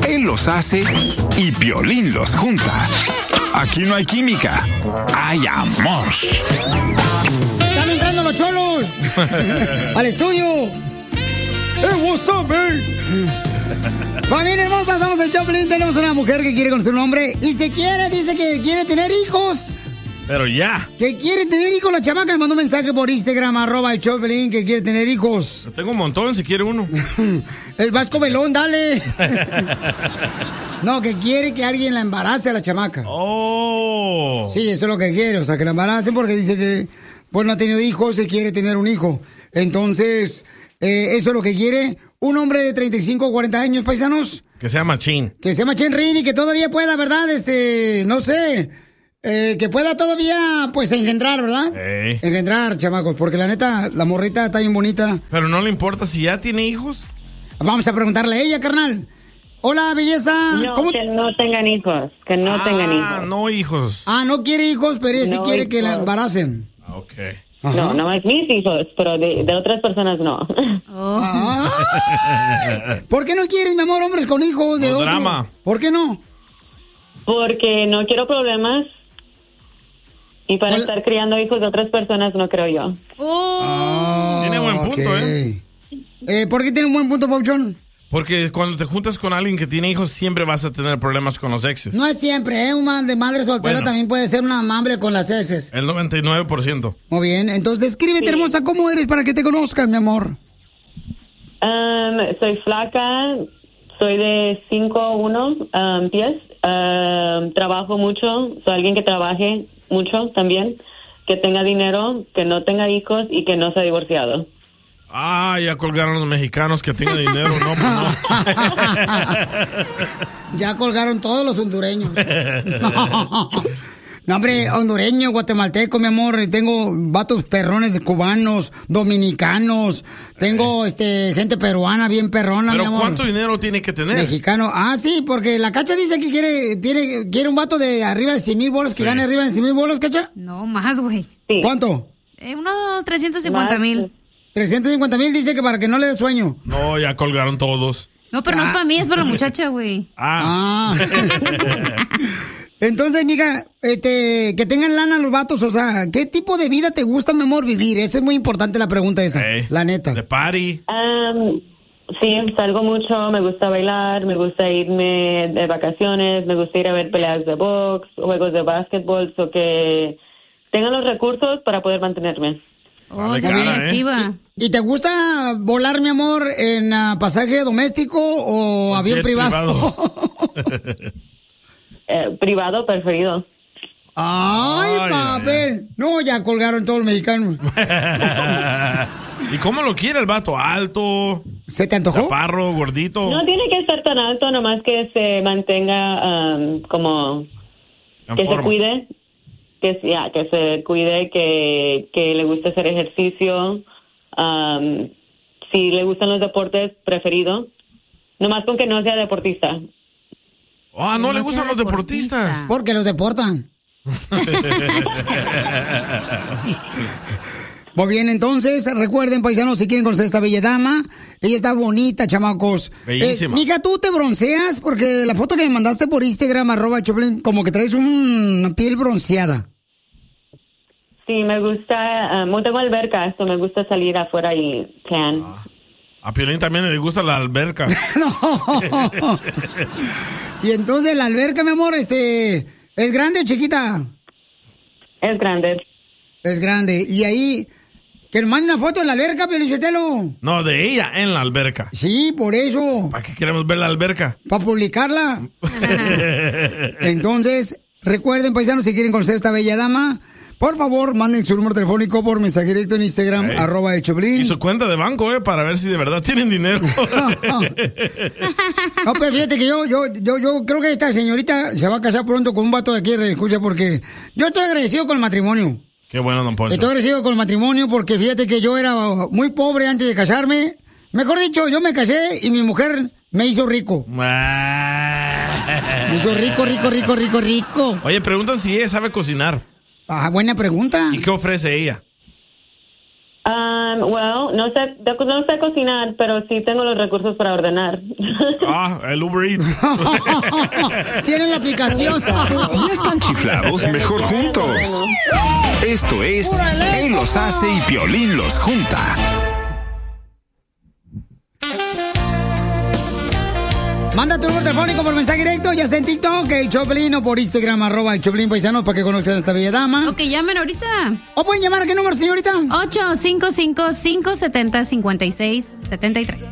Él los hace y Piolín los junta. Aquí no hay química, hay amor. ¡Están entrando los cholos! ¡Al estudio! ¡Hey, what's up, man! Familia hermosa, somos el Choplin. Tenemos una mujer que quiere conocer un hombre y dice que quiere tener hijos. Pero ya. Que quiere tener hijos. La chamaca me mandó un mensaje por Instagram, @el Choplin, que quiere tener hijos. Yo tengo un montón si quiere uno. El Vasco Melón, dale. No, que quiere que alguien la embarace a la chamaca. Oh. Sí, eso es lo que quiere, o sea, que la embaracen porque dice que pues no ha tenido hijos y quiere tener un hijo. Entonces, eso es lo que quiere un hombre de 35 o 40 años, paisanos. Que sea machín. Que sea machín rin y que todavía pueda, ¿verdad? No sé, que pueda todavía, pues, engendrar, ¿verdad? Hey. Engendrar, chamacos, porque la neta, la morrita está bien bonita. Pero no le importa si ya tiene hijos. Vamos a preguntarle a ella, carnal. Hola, belleza. No, ¿cómo? Que no tengan hijos, que no tengan hijos. No hijos. No quiere hijos, pero ella sí No quiere hijos. que la embaracen. Ok. Ajá. No, no es mis hijos, pero de otras personas no. ¿Por qué no quieres, mi amor, hombres con hijos de otro? Drama. ¿Por qué no? Porque no quiero problemas. Y para estar criando hijos de otras personas no creo yo. Tiene buen punto, ¿eh? ¿Por qué tiene un buen punto, Pauchón? Porque cuando te juntas con alguien que tiene hijos, siempre vas a tener problemas con los exes. No es siempre, ¿eh? Una de madre soltera también puede ser una amable con las exes. El 99%. Muy bien, entonces descríbete, hermosa, ¿cómo eres para que te conozcan, mi amor? Soy flaca, soy de 5'1" pies. Trabajo mucho, soy alguien que trabaje mucho también, que tenga dinero, que no tenga hijos y que no sea divorciado. Ya colgaron los mexicanos que tengan dinero, no, pues no. Ya colgaron todos los hondureños. No, hombre, hondureño, guatemalteco, mi amor. Tengo vatos perrones cubanos, dominicanos. Tengo gente peruana, bien perrona, Pero mi amor. ¿cuánto dinero tiene que tener? Mexicano. Sí, porque la Cacha dice que quiere un vato de arriba de 100,000 bolas, que gane arriba de 100,000 bolas, Cacha. No, más, güey. Sí. ¿Cuánto? Unos 350,000. 350,000 dice que para que no le dé sueño. No, ya colgaron todos. No, pero no es para mí, es para la muchacha, güey. Entonces, mija, que tengan lana los vatos, o sea, ¿qué tipo de vida te gusta, mi amor, vivir? Esa es muy importante la pregunta esa, la neta. De party. Sí, salgo mucho, me gusta bailar, me gusta irme de vacaciones, me gusta ir a ver peleas de box, juegos de básquetbol, o que tengan los recursos para poder mantenerme. ¿Y te gusta volar, mi amor, en pasaje doméstico o avión privado? Privado preferido. ¡Ay, papel! No, ya colgaron todos los mexicanos. ¿Y cómo lo quiere el vato? ¿Alto? ¿Se te antojó? ¿Chaparro, gordito? No tiene que estar tan alto, nomás que se mantenga como... que se cuide. Que se cuide, que le guste hacer ejercicio. Si le gustan los deportes, preferido. Nomás con que no sea deportista. No le gustan los deportistas. Porque los deportan. Muy bien, entonces, recuerden, paisanos, si quieren conocer a esta bella dama, ella está bonita, chamacos. Bellísima. Mija, ¿tú te bronceas? Porque la foto que me mandaste por Instagram, @Choplin, como que traes una piel bronceada. Sí, me gusta, no tengo alberca, eso me gusta salir afuera y tan. A Piolín también le gusta la alberca. No. Y entonces, la alberca, mi amor, ¿es grande o chiquita? Es grande. Es grande. Y ahí, que nos mande una foto de la alberca, Piolichotelo. No, de ella en la alberca. Sí, por eso. ¿Para qué queremos ver la alberca? Para publicarla. Entonces, recuerden, paisanos, si quieren conocer a esta bella dama, por favor, manden su número telefónico por mensaje directo en Instagram, @el Choplin. Y su cuenta de banco, para ver si de verdad tienen dinero. No, pero fíjate que yo creo que esta señorita se va a casar pronto con un vato de aquí, escucha, porque yo estoy agradecido con el matrimonio. Qué bueno, don Poncho. Estoy agradecido con el matrimonio porque fíjate que yo era muy pobre antes de casarme. Mejor dicho, yo me casé y mi mujer me hizo rico. Me hizo rico. Oye, preguntan si ella sabe cocinar. Buena pregunta. ¿Y qué ofrece ella? No sé cocinar, pero sí tengo los recursos para ordenar. El Uber Eats. Tienen la aplicación. Si ya están chiflados, mejor juntos. Esto es Él los hace y Piolín los junta. Manda tu número telefónico por mensaje directo, ya sea en TikTok, el Choplin, o por Instagram, @el Choplin Paisanos, para que conozcan a esta bella dama. Ok, llamen ahorita. ¿O pueden llamar a qué número, señorita? 855-570-5673.